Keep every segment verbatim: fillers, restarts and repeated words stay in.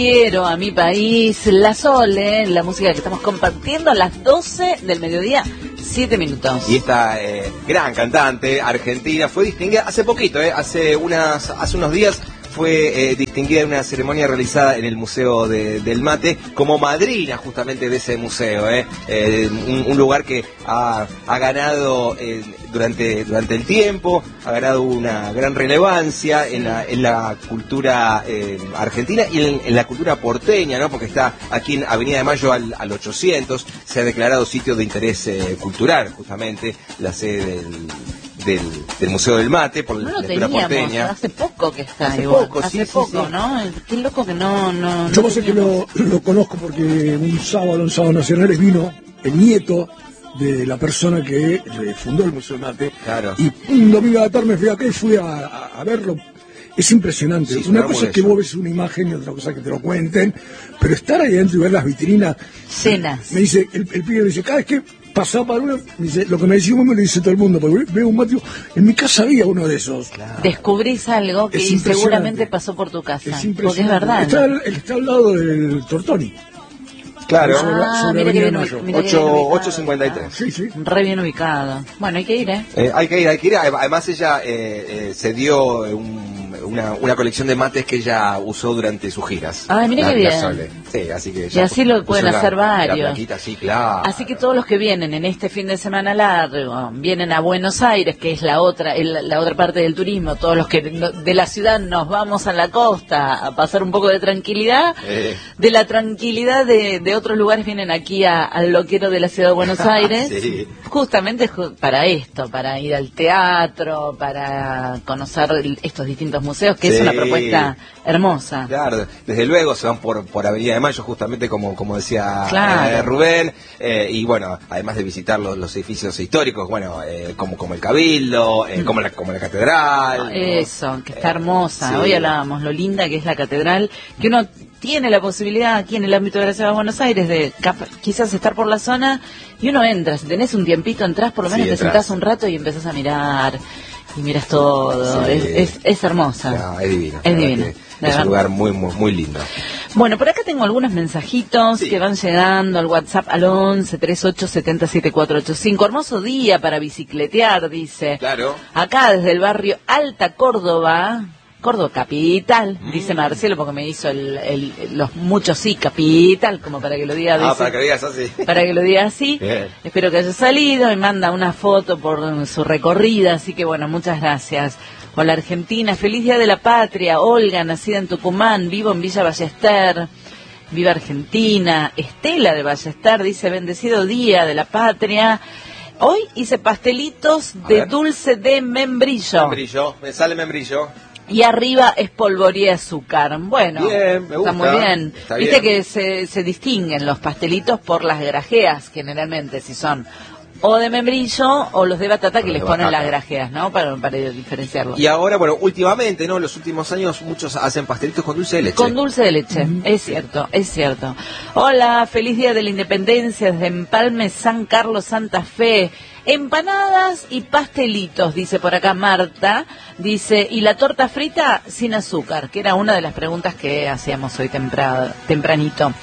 Quiero a mi país, La Sole, la música que estamos compartiendo a las doce del mediodía, siete minutos. Y esta eh, gran cantante argentina fue distinguida hace poquito, eh, hace, unas, hace unos días fue eh, distinguida en una ceremonia realizada en el Museo de, del Mate como madrina justamente de ese museo, eh, eh, un, un lugar que ha, ha ganado eh, durante, durante el tiempo, ha ganado una gran relevancia en la, en la cultura eh, argentina y en, en la cultura porteña, ¿no? Porque está aquí en Avenida de Mayo al, al ochocientos, se ha declarado sitio de interés eh, cultural justamente, la sede del... Del, del Museo del Mate, por no la lo cultura teníamos, porteña. hace poco que está hace igual. Poco, hace sí, poco, sí, sí. ¿no? Qué loco que no... no Yo no sé que lo, lo conozco porque un sábado, en Sábado Nacionales, vino el nieto de la persona que eh, fundó el Museo del Mate. Claro. Y un domingo a la tarde me fui acá y fui a, a, a verlo. Es impresionante. Sí, una cosa es que eso. vos ves una imagen y otra cosa es que te lo cuenten, pero estar ahí adentro y ver las vitrinas. Cenas. Me dice, el, el pibe me dice, cada vez que pasaba para uno, me dice, lo que me decimos me lo dice todo el mundo, porque veo un Mate, en mi casa había uno de esos. Claro. Descubrís algo que Es seguramente pasó por tu casa. Es Porque es verdad. Está, el, está al lado del Tortoni. Claro. Sobre la- Ah, sobre mira que Avenida bien, Mayo. ubi- mira que bien ocho, ubicado. ocho cincuenta y tres. Sí, sí. Re bien ubicado. Bueno, hay que ir, ¿eh? Eh, hay que ir, hay que ir. Además ella eh, eh, se dio un, una, una colección de mates que ella usó durante sus giras. Ay, mira La- qué la bien. Sole. Sí, así que Y así lo puso pueden la- hacer la varios. plaquita, sí, claro. Así que todos los que vienen en este fin de semana largo, vienen a Buenos Aires, que es la otra el- la otra parte del turismo, todos los que no- de la ciudad nos vamos a la costa a pasar un poco de tranquilidad, Eh. de la tranquilidad de, de otros lugares vienen aquí a- al loquero de la ciudad de Buenos Aires, Sí. justamente ju- para esto, para ir al teatro, para conocer el- estos distintos museos, que Sí. es una propuesta hermosa. Claro, desde luego se van por, por Avenida de Mayo, justamente como, como decía Claro. eh, Rubén, eh, y bueno, además de visitar los, los edificios históricos, bueno, eh, como, como el Cabildo, eh, como, la, como la Catedral. ¿no? Eso, que está Eh, hermosa. sí. Hoy hablábamos lo linda que es la catedral, que uno tiene la posibilidad aquí en el ámbito de la ciudad de Buenos Aires de capa- quizás estar por la zona y uno entra, si tenés un tiempito entras, por lo menos Sí, te entras. sentás un rato y empezás a mirar y miras todo. Sí. Es, es, es hermosa. No, es divino. Es la verdad divino. que de Es verdad. un lugar muy, muy, muy lindo. Bueno, por acá tengo algunos mensajitos Sí. que van llegando al WhatsApp al once, treinta y ocho, setenta, setenta y cuatro ochenta y cinco. Hermoso día para bicicletear, dice. Claro. Acá desde el barrio Alta Córdoba, Córdoba Capital, mm. dice Marcelo, porque me hizo el, el, los muchos sí, Capital, como para que lo diga. Ah, dice, para que digas así. para que lo diga así. Bien. Espero que haya salido, me manda una foto por su recorrida, así que bueno, muchas gracias. Hola Argentina, feliz día de la patria. Olga, nacida en Tucumán, vivo en Villa Ballester. Viva Argentina. Estela de Ballester dice, bendecido día de la patria. Hoy hice pastelitos A de ver. dulce de membrillo. Membrillo, me sale membrillo. Y arriba espolvoreé azúcar. Bueno, Bien, me está gusta. muy bien. Está Viste bien. que se, se distinguen los pastelitos por las grajeas, generalmente, si son o de membrillo o los de batata que Los les de ponen batata. las grajeas, ¿no? Para, para diferenciarlos. Y ahora, bueno, últimamente, ¿no? En los últimos años muchos hacen pastelitos con dulce de leche. Con dulce de leche, es cierto, es cierto. Hola, feliz día de la independencia desde Empalme, San Carlos, Santa Fe. Empanadas y pastelitos, dice por acá Marta. Dice, y la torta frita sin azúcar, que era una de las preguntas que hacíamos hoy tempra- tempranito.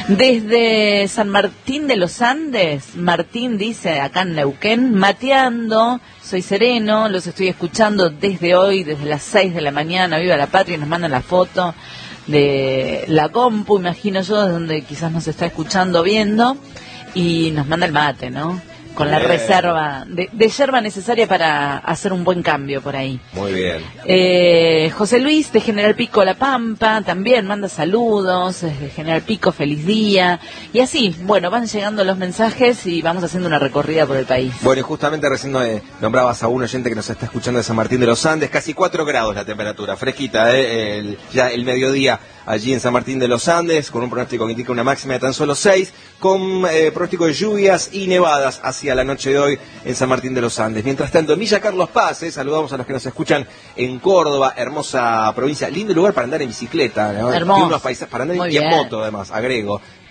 Desde San Martín de los Andes, Martín dice, acá en Neuquén, mateando, soy sereno, los estoy escuchando desde hoy, desde las seis de la mañana, viva la patria, y nos mandan la foto de la compu, imagino yo, de donde quizás nos está escuchando, viendo, y nos manda el mate, ¿no? Con la Bien. reserva de, de yerba necesaria para hacer un buen cambio por ahí. Muy bien. Eh, José Luis de General Pico La Pampa también manda saludos, desde General Pico, feliz día. Y así, bueno, van llegando los mensajes y vamos haciendo una recorrida por el país. Bueno, y justamente recién eh, nombrabas a un oyente que nos está escuchando de San Martín de los Andes, casi cuatro grados la temperatura, fresquita, eh, el, ya el mediodía allí en San Martín de los Andes, con un pronóstico que indica una máxima de tan solo seis, con eh, pronóstico de lluvias y nevadas hacia la noche de hoy en San Martín de los Andes. Mientras tanto, en Villa Carlos Paz, eh, saludamos a los que nos escuchan en Córdoba, hermosa provincia, lindo lugar para andar en bicicleta, ¿no? Hermoso. Y unos paisajes para andar en, Muy y en bien. moto además, agrego.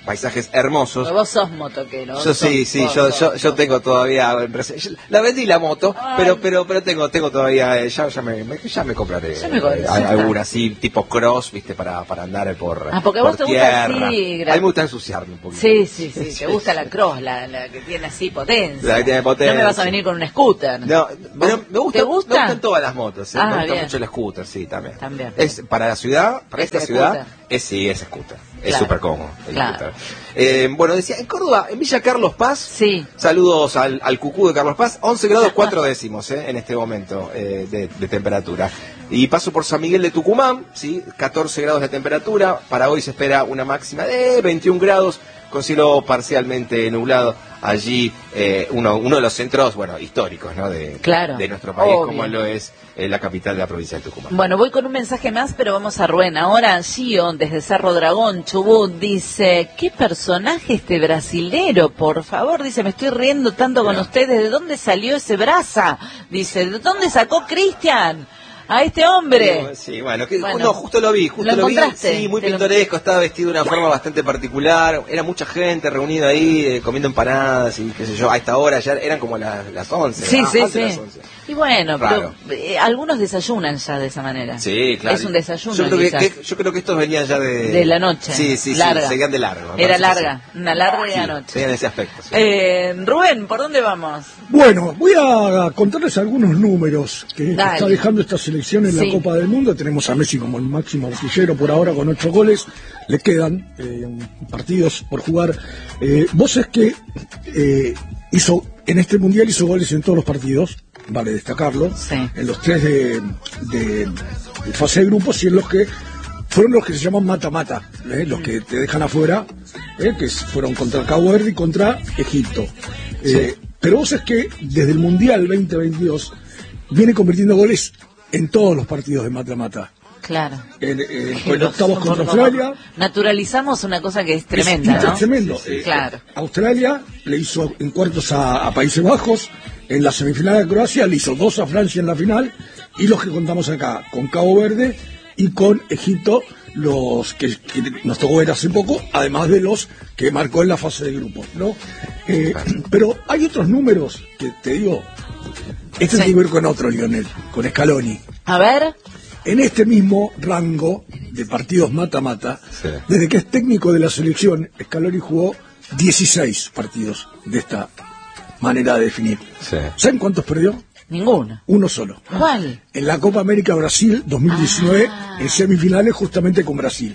paisajes hermosos. Pero vos sos motoquero. Yo sos, sí, sí, vos, yo, sos, yo, sos. yo tengo todavía, la vendí la moto, Ay. pero, pero, pero tengo, tengo todavía, eh, ya, ya me, me- ya me compraré Ya me compré, eh, ya alguna así, tipo cross, viste, para, para andar por, Ah, porque a por vos te gusta tierra. así, A mí me gusta ensuciarme un poquito. Sí, sí, sí, te gusta la cross, la, la que tiene así potencia. La que tiene potencia. No me vas a venir con un scooter. No, pero me gusta, ¿Te gusta? me gustan todas las motos, eh, Ah, me gusta bien. mucho el scooter, sí, también. También. Es para la ciudad, para Este esta ciudad, scooter. es sí, es scooter. Es Claro. súper cómodo el Claro. scooter. Eh, bueno, decía, en Córdoba, en Villa Carlos Paz, Sí. saludos al, al cucú de Carlos Paz, once grados cuatro décimos eh, en este momento eh, de, de temperatura. Y paso por San Miguel de Tucumán, ¿sí? catorce grados de temperatura, para hoy se espera una máxima de veintiún grados, con cielo parcialmente nublado. Allí eh, uno, uno de los centros, bueno, históricos, ¿no? De, Claro, de nuestro país, obvio. como lo es eh, la capital de la provincia de Tucumán. Bueno, voy con un mensaje más, pero vamos a Rubén. Ahora Gio, desde Cerro Dragón, Chubut, dice, ¿qué personaje este brasilero? Por favor, dice, me estoy riendo tanto con Mira. ustedes. ¿De dónde salió ese braza? Dice, ¿de dónde sacó Cristian a este hombre? Sí, bueno, que, Bueno, no, justo lo vi, justo ¿lo lo, vi, encontraste? sí, muy Te lo- pintoresco, estaba vestido de una forma bastante particular, era mucha gente reunida ahí, eh, comiendo empanadas y qué sé yo, a esta hora ya eran como las, las once, Sí, ah, sí, antes de sí. las once. Y bueno, Raro. pero eh, algunos desayunan ya de esa manera. Sí, claro. Es un desayuno, Yo creo que, quizás. que- yo creo que estos venían ya de... De la noche. Sí, sí, Larga. sí, seguían de largo. me Era parece que larga, sí. una larga Sí, noche. tenían ese aspecto, sí. Eh, Rubén, ¿por dónde vamos? Bueno, voy a contarles algunos números que, que Dale. está dejando esta selección en Sí. la Copa del Mundo. Tenemos a Messi como el máximo artillero por ahora con ocho goles. Le quedan eh, partidos por jugar. Eh, vos es que eh, hizo en este mundial hizo goles en todos los partidos, vale destacarlo. Sí. En los tres de, de, de fase de grupos y en los que fueron los que se llaman mata-mata, ¿eh? Los que te dejan afuera, ¿eh? Que fueron contra Cabo Verde y contra Egipto. Eh, Pero vos es que desde el Mundial veinte veintidós viene convirtiendo goles en todos los partidos de mata-mata. Claro. En, en- Que en los- octavos contra como- Australia. Naturalizamos una cosa que es tremenda, Es, ¿no? es tremendo. Sí, sí, Eh, claro. Australia le hizo en cuartos a, a Países Bajos, en la semifinal a Croacia, le hizo dos a Francia en la final, y los que contamos acá, con Cabo Verde y con Egipto, los que, que nos tocó ver hace poco, además de los que marcó en la fase de grupos, ¿no? Eh, pero hay otros números que te digo, este Sí. tiene que ver con otro, Lionel, con Scaloni. A ver, En este mismo rango de partidos mata-mata, Sí. desde que es técnico de la selección, Scaloni jugó dieciséis partidos de esta manera de definir. Sí. ¿Saben cuántos perdió? ninguno. Uno solo. ¿Cuál? En la Copa América Brasil dos mil diecinueve, Ah. en semifinales justamente con Brasil.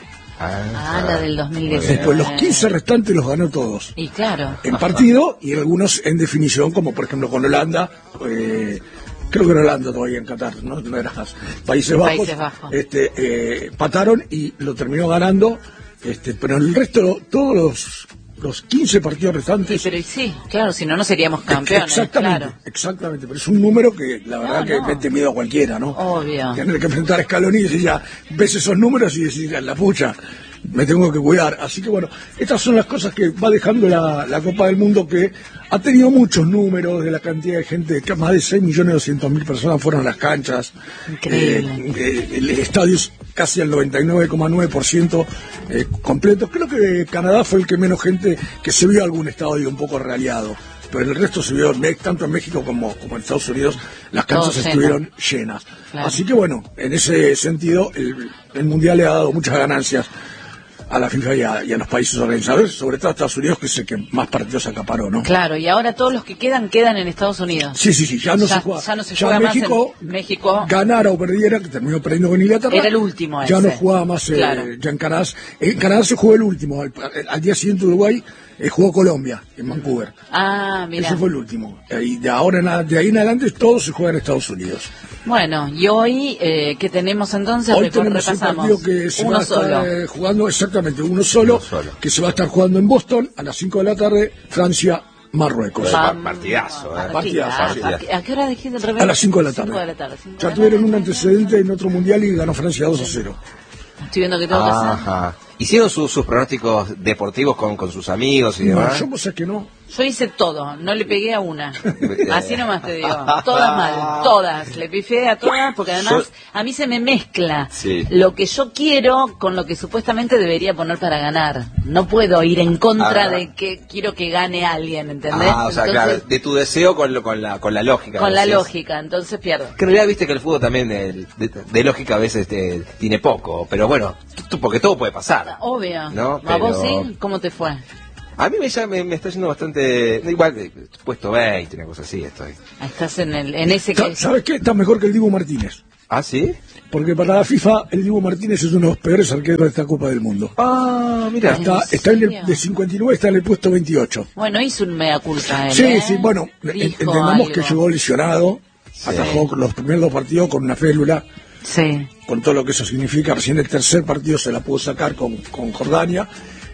Ah, la del dos mil diecinueve. Después los quince restantes los ganó todos. Y claro. En partido y algunos en definición, como por ejemplo con Holanda, eh, creo que era Holanda todavía en Qatar, no, no era más. Países Bajos, Países Bajos. Este, eh, pataron y lo terminó ganando, este, pero en el resto, todos los, los quince partidos Sí, restantes, pero y sí, claro, si no, no seríamos campeones. exactamente, Claro. exactamente, pero es un número que la verdad No, que no. mete miedo a cualquiera, ¿no? Obvio. Tener que enfrentar a Scaloni y decir ya, ves esos números y decir, la pucha, me tengo que cuidar. Así que bueno, estas son las cosas que va dejando la, la Copa del Mundo, que ha tenido muchos números de la cantidad de gente, que más de seis millones doscientas mil personas fueron a las canchas. Increíble. Eh, eh, el estadio es casi al noventa y nueve coma nueve por ciento eh, completo. Creo que Canadá fue el que menos gente, que se vio algún estadio un poco raleado. Pero el resto se vio, me- tanto en México como, como en Estados Unidos, las Todo canchas lleno. estuvieron llenas. Claro. Así que bueno, en ese sentido, el, el Mundial le ha dado muchas ganancias a la FIFA y a, y a los países organizadores, sobre todo a Estados Unidos, que es el que más partidos acaparó, ¿no? Claro, y ahora todos los que quedan, quedan en Estados Unidos. Sí, sí, sí, ya no Ya- se juega. ya no se juega más México, en México. ganara o perdiera, que terminó perdiendo con Inglaterra. Era el último Ya ese. no jugaba más eh, Claro. ya en Canadá. En Canadá se jugó el último. Al, al día siguiente Uruguay eh, jugó Colombia, en Vancouver. Ah, mira. Ese fue el último. Y de ahora en, a- de ahí en adelante todo se juega en Estados Unidos. Bueno, y hoy, eh, ¿qué tenemos entonces? Hoy Repor- tenemos un repasamos. partido que se Uno va a estar solo. eh, jugando, exactamente, uno solo, Uno solo. que se va a estar jugando en Boston a las cinco de la tarde, Francia, Marruecos. Pa- Pam- partidazo, eh. Partidazo, ¿A, partidazo. qué- ¿A qué hora dijiste el revés? A las cinco de la tarde. Cinco de la tarde, cinco de Ya la tuvieron tarde. un antecedente en otro mundial y ganó Francia dos a cero. Estoy viendo que tengo que hacer. Ajá. ¿Hicieron sus, sus pronósticos deportivos con, con sus amigos y No, demás? yo vos sabés que no. Yo hice todo, no le pegué a una. Así nomás te digo. Todas mal, todas. Le pifié a todas porque además a mí se me mezcla sí. lo que yo quiero con lo que supuestamente debería poner para ganar. No puedo ir en contra ah, de que quiero que gane alguien, ¿entendés? Ah, o sea, entonces, claro, de tu deseo con, lo, con, la, con la lógica. Con la lógica, entonces pierdo. Que en realidad viste que el fútbol también de, de, de lógica a veces te, tiene poco, pero bueno, tú, porque todo puede pasar. Obvio. ¿No? ¿A vos sí? ¿Cómo te fue? A mí me, ya me, me está yendo bastante... Igual, puesto veinte, una cosa así estoy. Estás en, el, en ese... que... ¿Sabes qué? Estás mejor que el Dibu Martínez. ¿Ah, sí? Porque para la FIFA, el Dibu Martínez es uno de los peores arqueros de esta Copa del Mundo. Ah, mira. Está, está en el, de cincuenta y nueve está en el puesto veintiocho. Bueno, hizo un mea culpa él, Sí, ¿eh? sí, bueno, Dijo entendamos algo. que llegó lesionado, sí. Atajó los primeros dos partidos con una félula. Sí. Con todo lo que eso significa, recién el tercer partido se la pudo sacar con, con Jordania.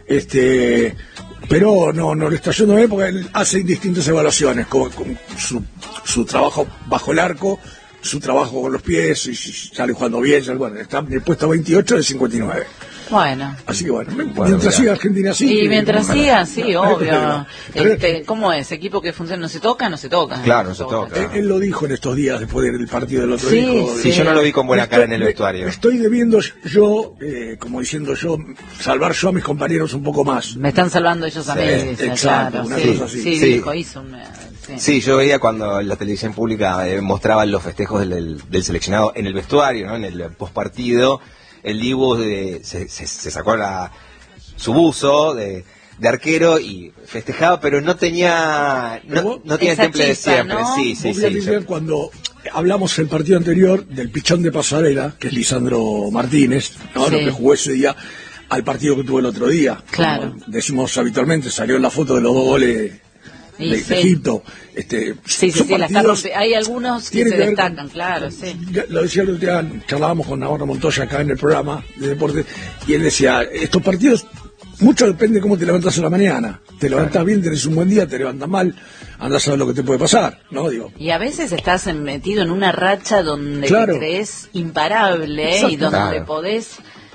Este... Pero no, no le está yendo bien porque él hace distintas evaluaciones, con, con su, su trabajo bajo el arco, su trabajo con los pies, y si sale jugando bien, sale, bueno, está en el puesto veintiocho de cincuenta y nueve. Bueno. Así que bueno, bueno mientras mira. siga Argentina así. Y mientras bueno, siga, sí, obvio. Este, ¿Cómo es? ¿Equipo que funciona no se toca? No se toca. Claro, no se toca. Él, él lo dijo en estos días después del partido del otro sí, dijo, sí, yo no lo vi con buena cara en el estoy, vestuario. Estoy debiendo yo, eh, como diciendo yo, salvar yo a mis compañeros un poco más. Me están salvando ellos a mí, Sí, dice, exacto, claro. una Sí, cosa así. sí, Sí. dijo, hizo un... Sí. Sí, yo veía cuando la televisión pública eh, mostraban los festejos del, del, del seleccionado en el vestuario, ¿no? En el postpartido, el Dibu de, se, se, se sacó la, su buzo de, de arquero y festejaba, pero no tenía no, no tenía el temple de chispa, siempre. ¿no? Sí, sí, Vos voy a sí. decir, cuando hablamos el partido anterior del pichón de pasarela, que es Lisandro Martínez, ¿no? Sí. Lo que jugó ese día al partido que tuvo el otro día. Claro. Como decimos habitualmente, salió en la foto de los dos goles Y de, sí. de Egipto. Este, Sí, sí, son sí, la está partidos- rompe- hay algunos que tienen se que ver destacan, con- claro, sí. Ya lo decía el otro día, charlábamos con Navarro Montoya acá en el programa de deporte, y él decía, estos partidos, mucho depende de cómo te levantas a la mañana. Te levantas bien, tenés un buen día, te levantas mal, andás a saber lo que te puede pasar, ¿no? Digo, Y a veces estás en- metido en una racha donde Claro. te crees imparable, ¿eh? Exacto. Y donde Claro. podés...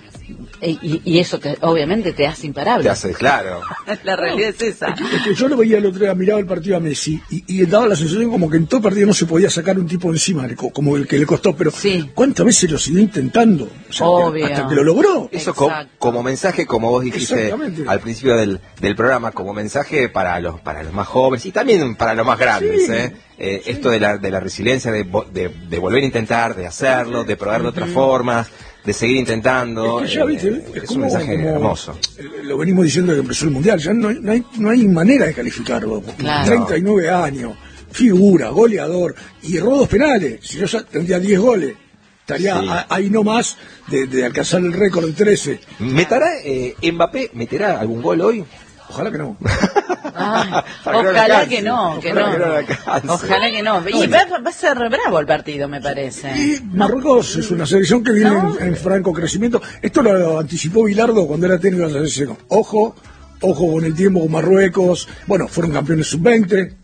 Y, y- y eso que obviamente te hace imparable. Te hace, claro. La realidad es esa. Es que, es que yo lo veía el otro día, miraba el partido a Messi y, y daba la sensación como que en todo partido no se podía sacar un tipo de encima, le co- como el que le costó, pero Sí. ¿cuántas veces lo siguió intentando? O sea, Obvio. hasta que lo logró. Eso co- Exacto. como mensaje, como vos dijiste Exactamente. al principio del, del programa, como mensaje para los para los más jóvenes y también para los más grandes, Sí. ¿eh? Eh, esto de la, de la resiliencia, de, vo- de, de volver a intentar, de hacerlo, de probar de otras formas, de seguir intentando. Es que ya, eh, viste, es es un como- mensaje como- hermoso. eh, Lo venimos diciendo desde que empezó el Mundial, ya no hay, no hay, no hay manera de calificarlo. Claro. treinta y nueve años, figura, goleador, y erró dos penales. Si yo ya tendría diez goles, estaría Sí. a- ahí nomás de, de alcanzar el récord de trece. ¿Meterá, eh, Mbappé, meterá algún gol hoy? Ojalá que no. Ay, Para que no le ojalá alcance. que no, que Ojalá no. que no le alcance. Ojalá que no. Y va, va a ser bravo el partido, me parece. Y Marruecos es una selección que viene ¿No? en, en franco crecimiento. Esto lo anticipó Bilardo cuando era técnico de la selección. Ojo, ojo con el tiempo con Marruecos. Bueno, fueron campeones sub veinte.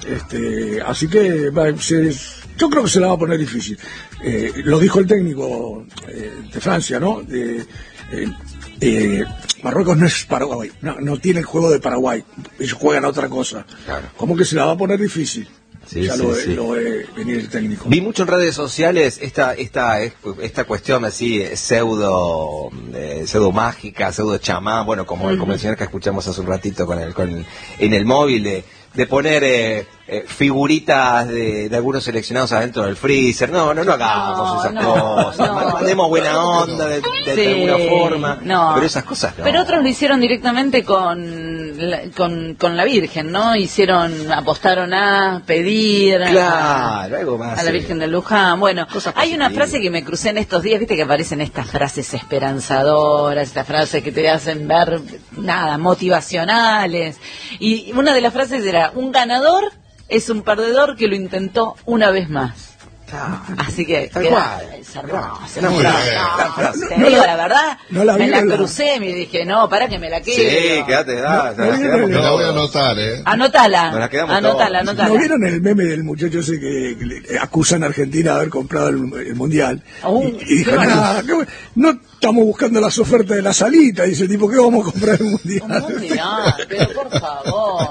Este, así que va, se- yo creo que se la va a poner difícil. Eh, lo dijo el técnico eh, de Francia, ¿no? De, eh, eh, Marruecos no es Paraguay, no, no tiene el juego de Paraguay. Ellos juegan a otra cosa. Claro. ¿Cómo que se la va a poner difícil? Sí, ya sí, lo, sí. lo ve venir el técnico. Vi mucho en redes sociales esta esta esta cuestión así eh, pseudo eh, pseudo mágica, pseudo chamán, bueno, como, Ujú. como el señor que escuchamos hace un ratito con el, con el- en el móvil de, de poner eh, eh, figuritas de, de algunos seleccionados adentro del freezer. No, no, no hagamos No, esas no, cosas. no. Mandemos buena onda de, de- de Sí, alguna forma. no. Pero esas cosas no. Pero otros lo hicieron directamente con la, con, con la Virgen, ¿no? Hicieron, apostaron a pedir a- Claro, algo más. a la sí. Virgen de Luján. Bueno, Cosas hay una positivas. frase que me crucé en estos días, viste que aparecen estas frases esperanzadoras, estas frases que te hacen ver, nada, motivacionales. Y una de las frases era, un ganador es un perdedor que lo intentó una vez más. Claro. Así que, Tal queda- cual. es hermosa, Una es buena- hermosa. una frase. Te No digo la- la verdad, no la me la vieron la- crucé y me dije, no, para que me la quede. Sí, quédate, da, No, nos no quedamos viene- Me la voy a todos. anotar, ¿eh? Anótala, Nos la quedamos anótala, todos. anótala. ¿No vieron el meme del muchacho ese que, que le acusan a Argentina de haber comprado el, el Mundial? Oh, y, y dijo, qué bueno. "Nah, qué bueno, no estamos buscando las ofertas de la salita", dice el tipo, ¿qué vamos a comprar el Mundial? Un mundial, pero por favor.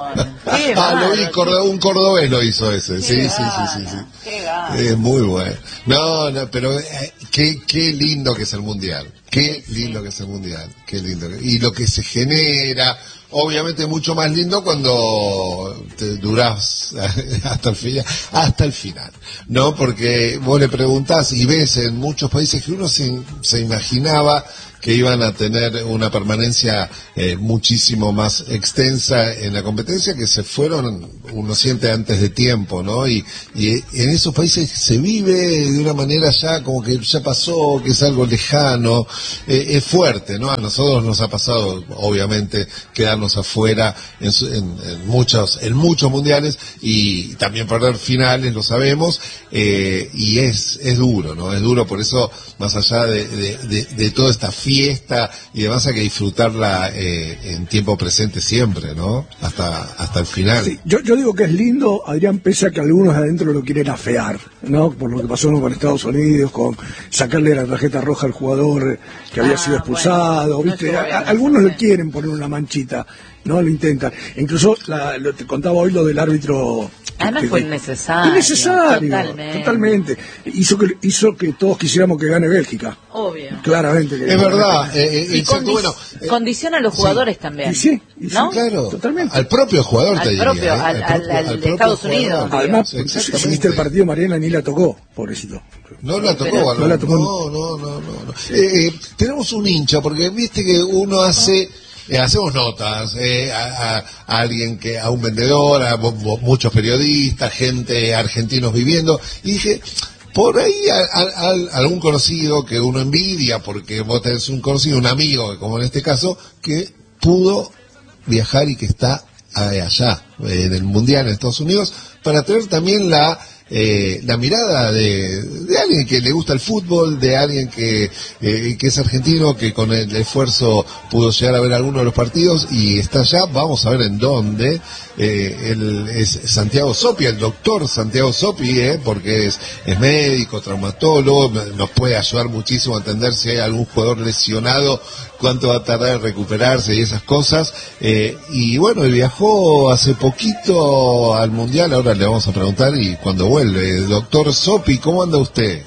Ah, lo vi, cordo- un cordobés lo hizo ese. Sí, sí, sí, sí, sí. Es eh, muy bueno. No, no, pero eh, qué, qué lindo que es el Mundial. Qué lindo que es el Mundial. Qué lindo. Y lo que se genera, obviamente mucho más lindo cuando te durás hasta el final, hasta el final, ¿no? Porque vos le preguntás y ves en muchos países que uno se, se imaginaba que iban a tener una permanencia eh, muchísimo más extensa en la competencia, que se fueron, uno siente, antes de tiempo, ¿no? Y, y en esos países se vive de una manera ya como que ya pasó, que es algo lejano, eh, es fuerte, ¿no? A nosotros nos ha pasado, obviamente, quedarnos afuera en, en, en muchos en muchos mundiales y también perder finales, lo sabemos, eh, y es es duro, ¿no? Es duro, por eso, más allá de, de, de, de toda esta fiesta y demás, hay que disfrutarla eh, en tiempo presente siempre, ¿no? Hasta hasta el final. Sí, yo, yo digo que es lindo, Adrián, pese a que algunos adentro lo quieren afear, ¿no? Por lo que pasó con Estados Unidos, con sacarle la tarjeta roja al jugador que había ah, sido expulsado, bueno, ¿viste? No a, a, algunos le quieren poner una manchita, ¿no? Lo intentan. Incluso la, lo, te contaba hoy lo del árbitro. Además fue innecesario. Innecesario, totalmente. totalmente. Hizo que hizo que todos quisiéramos que gane Bélgica. Obvio. Claramente. Que es verdad. Eh, y condi bueno, eh, condiciona a los jugadores sí. también. Y sí, y sí, ¿no? Claro. Totalmente. Al propio jugador, al te propio, diría. Al, ¿eh? al, al, al, al de Estados Unidos. Además, si viste el partido, Mariana ni la tocó, pobrecito. No la tocó, Pero, no la tocó. No, no, no, no. no. Eh, eh, tenemos un hincha, porque viste que uno hace... Eh, hacemos notas eh, a, a, a alguien que a un vendedor, a, a muchos periodistas, gente argentinos viviendo, y dije, por ahí a, a, a algún conocido que uno envidia, porque vos tenés un conocido, un amigo, como en este caso, que pudo viajar y que está allá, en el Mundial en Estados Unidos, para tener también la Eh, la mirada de, de alguien que le gusta el fútbol, de alguien que, eh, que es argentino, que con el esfuerzo pudo llegar a ver algunos de los partidos y está allá. Vamos a ver en dónde. Eh, él es Santiago Sopi, el doctor Santiago Sopi, eh, porque es, es médico, traumatólogo, nos puede ayudar muchísimo a entender si hay algún jugador lesionado, cuánto va a tardar en recuperarse y esas cosas. Eh, y bueno, él viajó hace poquito al Mundial, ahora le vamos a preguntar y cuando vuelve. Doctor Sopi, ¿cómo anda usted?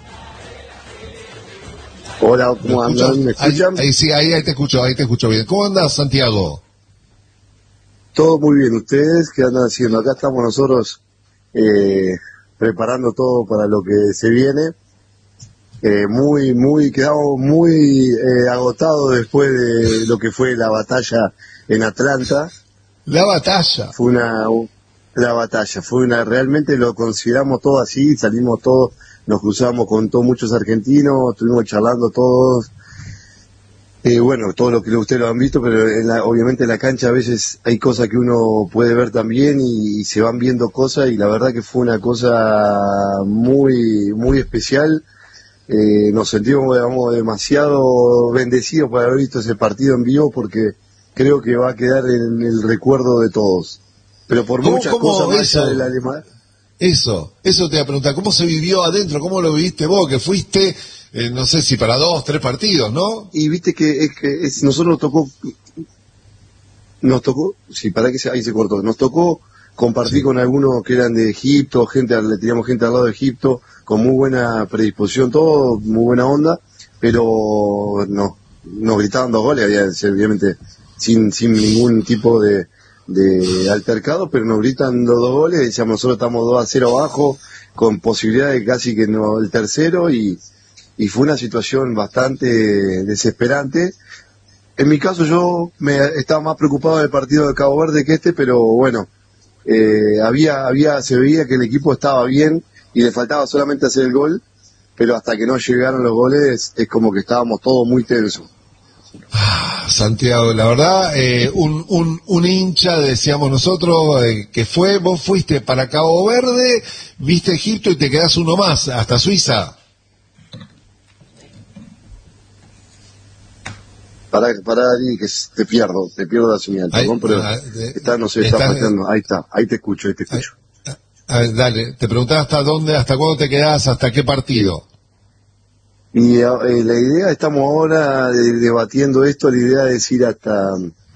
Hola, ¿cómo andan? ¿Me escuchan? Ahí, ahí sí, ahí, ahí te escucho, ahí te escucho bien. ¿Cómo andas, Santiago? Todo muy bien. ¿Ustedes qué andan haciendo? Acá estamos nosotros eh, preparando todo para lo que se viene. Eh, muy, muy, quedamos muy eh, agotados después de lo que fue la batalla en Atlanta. La batalla. Fue una... La batalla, fue una, realmente lo consideramos todo así, salimos todos, nos cruzamos con todos muchos argentinos, estuvimos charlando todos, eh, bueno, todo lo que ustedes lo han visto, pero en la, obviamente en la cancha a veces hay cosas que uno puede ver también y, y se van viendo cosas y la verdad que fue una cosa muy, muy especial, eh, nos sentimos, digamos, demasiado bendecidos por haber visto ese partido en vivo porque creo que va a quedar en el recuerdo de todos. Pero por muchas cosas más allá de la demás. Eso, eso te iba a preguntar, ¿cómo se vivió adentro? ¿Cómo lo viviste vos? Que fuiste, eh, no sé si para dos, tres partidos, ¿no? Y viste que es que es, nosotros nos tocó, nos tocó, sí, para que se, ahí se cortó, nos tocó compartir sí. con algunos que eran de Egipto, gente, le teníamos gente al lado de Egipto, con muy buena predisposición, todo, muy buena onda, pero no, nos gritaban dos goles, había, obviamente, sin, sin ningún tipo de de altercado, pero nos gritan los dos goles, decíamos nosotros estamos dos a cero abajo, con posibilidad de casi que no el tercero, y, y fue una situación bastante desesperante. En mi caso yo me estaba más preocupado del partido de Cabo Verde que este, pero bueno, eh, había, había, se veía que el equipo estaba bien y le faltaba solamente hacer el gol, pero hasta que no llegaron los goles es como que estábamos todos muy tensos. Ah, Santiago, la verdad, eh, un, un, un hincha, decíamos nosotros, eh, que fue, vos fuiste para Cabo Verde, viste Egipto y te quedás uno más, hasta Suiza. Para, para, que te pierdo, te pierdo la señal, perdón, pero ah, de, está, no sé, está, está faltando, ahí está, ahí te escucho, ahí te escucho. Ahí, a ver, dale, te preguntaba hasta dónde, hasta cuándo te quedás, hasta qué partido. Y eh, la idea, estamos ahora de, debatiendo esto, la idea es ir hasta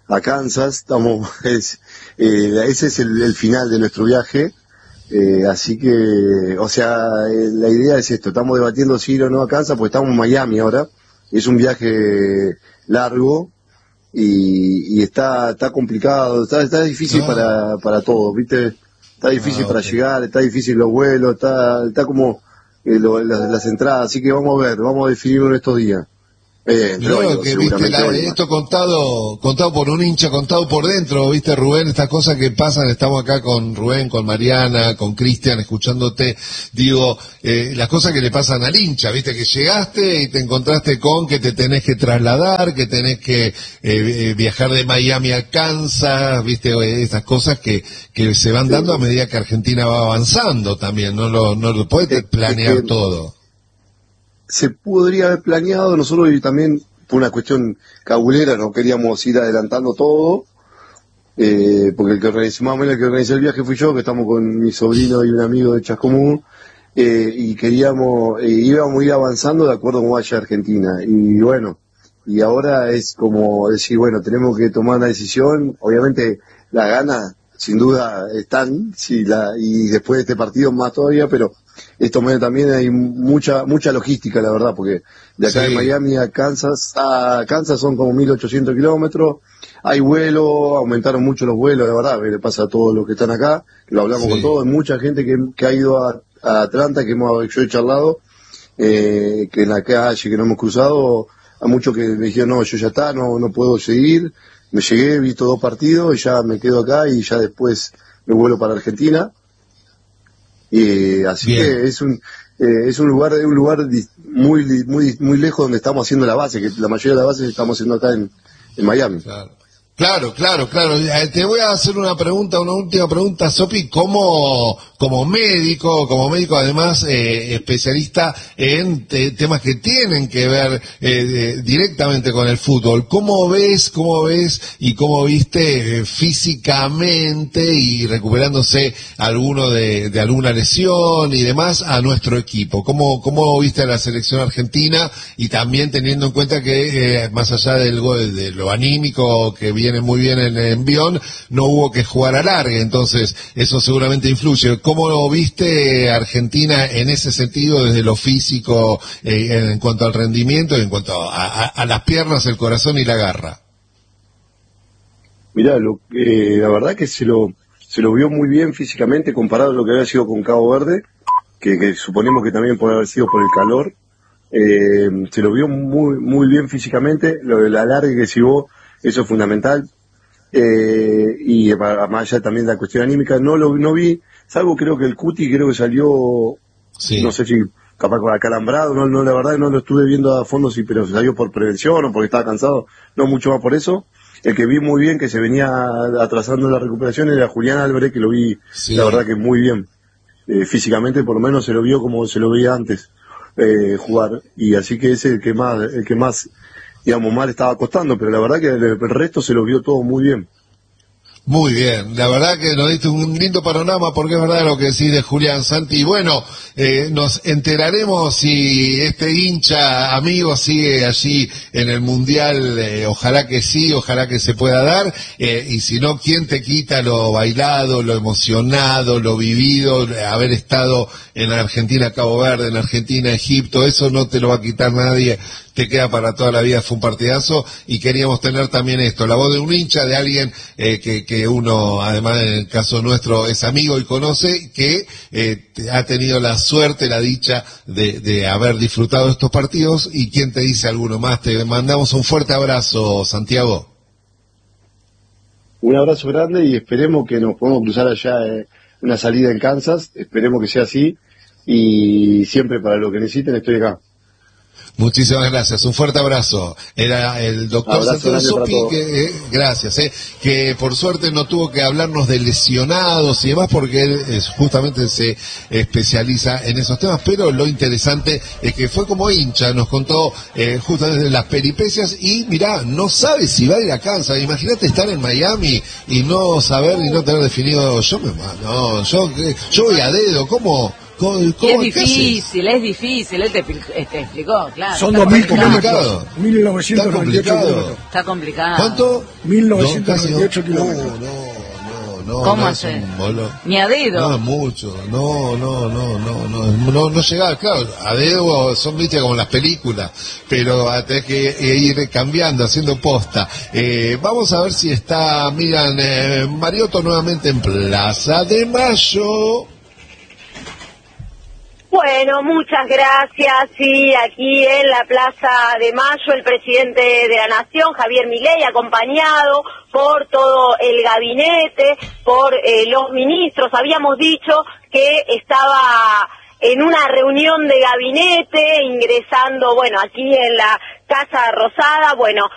a Kansas, estamos, es, eh, ese es el, el final de nuestro viaje, eh, así que, o sea, eh, la idea es esto, estamos debatiendo si ir o no a Kansas, porque estamos en Miami ahora, es un viaje largo, y, y está, está complicado, está, está difícil no. para, para todos, ¿viste? Está difícil ah, para okay. llegar, está difícil los vuelos, está, está como eh, lo, las, las entradas, así que vamos a ver, vamos a definirlo en estos días. Eh, Creo bueno, que viste la, esto contado contado por un hincha, contado por dentro, viste Rubén, estas cosas que pasan, estamos acá con Rubén, con Mariana, con Cristian, escuchándote, digo, eh, las cosas que le pasan al hincha, viste que llegaste y te encontraste con que te tenés que trasladar, que tenés que eh, viajar de Miami a Kansas, viste, estas cosas que, que se van dando a medida que Argentina va avanzando también, no lo, no lo podés planear todo. Se podría haber planeado, nosotros y también por una cuestión cabulera no queríamos ir adelantando todo, eh, porque el que organizó, más o menos el que organizó el viaje fui yo, que estamos con mi sobrino y un amigo de Chascomún, eh, y queríamos, eh, íbamos a ir avanzando de acuerdo a cómo vaya Argentina, y bueno, y ahora es como decir, bueno, tenemos que tomar una decisión, obviamente las ganas sin duda están, sí, la, y después de este partido más todavía, pero esto también hay mucha mucha logística, la verdad, porque de acá sí. de Miami a Kansas, a Kansas son como mil ochocientos kilómetros, hay vuelo, aumentaron mucho los vuelos, la verdad, le pasa a todos los que están acá, que lo hablamos sí. con todos, hay mucha gente que, que ha ido a, a Atlanta, que hemos, yo he charlado, eh, que en la calle, que no hemos cruzado, a muchos que me dijeron, no, yo ya está, no, no puedo seguir, me llegué, he visto dos partidos, y ya me quedo acá, y ya después me vuelo para Argentina. Eh, así Bien. que es un eh, es un lugar un lugar muy muy muy lejos donde estamos haciendo la base, que la mayoría de las bases estamos haciendo acá en, en Miami. Claro. Claro, claro, claro. Te voy a hacer una pregunta, una última pregunta, Sopi, como como médico, como médico además eh, especialista en te, temas que tienen que ver eh, de, directamente con el fútbol. ¿Cómo ves, cómo ves y cómo viste eh, físicamente y recuperándose alguno de, de alguna lesión y demás a nuestro equipo? ¿Cómo cómo viste a la selección argentina y también teniendo en cuenta que eh, más allá del gol, de lo anímico que viene muy bien en el envión, no hubo que jugar a largue, entonces eso seguramente influye. ¿Cómo viste Argentina en ese sentido desde lo físico, eh, en cuanto al rendimiento, en cuanto a, a, a las piernas, el corazón y la garra? Mirá, lo, eh, la verdad que se lo se lo vio muy bien físicamente comparado a lo que había sido con Cabo Verde, que, que suponemos que también puede haber sido por el calor. Eh, se lo vio muy muy bien físicamente, lo de la larga que llevó, eso es fundamental, eh, y más allá también de la cuestión anímica, no lo no vi, salvo creo que el Cuti creo que salió, sí. no sé si capaz con acalambrado, no, no la verdad no lo estuve viendo a fondo, sí, pero salió por prevención o porque estaba cansado, no mucho más por eso. El que vi muy bien, que se venía atrasando la recuperación, era Julián Álvarez, que lo vi, sí. la verdad que muy bien, eh, físicamente por lo menos se lo vio como se lo veía antes, eh, jugar, y así que es el que más, el que más digamos, mal estaba costando, pero la verdad que el, el resto se lo vio todo muy bien. Muy bien, la verdad que nos diste un lindo panorama, porque es verdad lo que decís de Julián, Santi. Y bueno, eh, nos enteraremos si este hincha amigo sigue allí en el Mundial, eh, ojalá que sí, ojalá que se pueda dar, eh, y si no, ¿quién te quita lo bailado, lo emocionado, lo vivido, haber estado en Argentina, Cabo Verde, en Argentina, Egipto? Eso no te lo va a quitar nadie, te queda para toda la vida, fue un partidazo, y queríamos tener también esto, la voz de un hincha, de alguien eh, que, que uno, además en el caso nuestro, es amigo y conoce, que eh, ha tenido la suerte, la dicha de, de haber disfrutado estos partidos. ¿Y quién te dice alguno más? Te mandamos un fuerte abrazo, Santiago. Un abrazo grande y esperemos que nos podamos cruzar allá en una salida en Kansas, esperemos que sea así, y siempre para lo que necesiten estoy acá. Muchísimas gracias, un fuerte abrazo. Era el doctor Santiago Sopi, que, eh, gracias, eh, que por suerte no tuvo que hablarnos de lesionados y demás, porque él es, justamente se especializa en esos temas, pero lo interesante es que fue como hincha, nos contó eh, justamente las peripecias, y mirá, no sabe si va a ir a Kansas. Imagínate estar en Miami y no saber y no tener definido, yo me no, yo, yo voy a dedo, ¿cómo? ¿Cómo, Y cómo, es difícil, es difícil, él te, te, te explicó, claro. Son está dos mil complicado. kilómetros, mil novecientos noventa y ocho kilómetros. Está complicado. ¿Cuánto? mil novecientos noventa y ocho No, kilómetros. no, no, no. ¿Cómo no hace? es un bolo. Ni a dedo. No, mucho. No, no, no, no, no. No, no llegaba, claro, a dedo son, viste, como las películas, pero tenés que ir cambiando, haciendo posta. Eh, vamos a ver si está, miran, eh, Mariotto nuevamente en Plaza de Mayo. Bueno, muchas gracias. Sí, aquí en la Plaza de Mayo, el presidente de la Nación, Javier Milei, acompañado por todo el gabinete, por eh, los ministros. Habíamos dicho que estaba en una reunión de gabinete, ingresando, bueno, aquí en la Casa Rosada. Bueno,